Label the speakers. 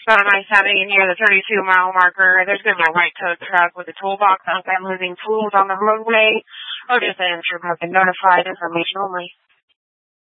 Speaker 1: Not nice having it near the 32-mile marker. There's going to be a white tow truck with a toolbox outside moving tools on the roadway. Oh, just ensure I've been notified. Information only.